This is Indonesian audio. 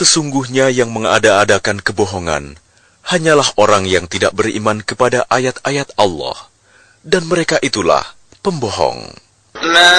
Sesungguhnya yang mengada-adakan kebohongan hanyalah orang yang tidak beriman kepada ayat-ayat Allah, dan mereka itulah pembohong.